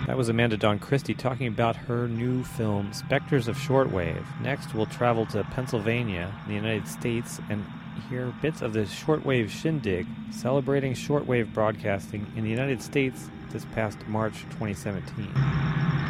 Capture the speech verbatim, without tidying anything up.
That was Amanda Dawn Christie talking about her new film, Spectres of Shortwave. Next, we'll travel to Pennsylvania in the United States and hear bits of the Shortwave Shindig, celebrating shortwave broadcasting in the United States this past March twenty seventeen.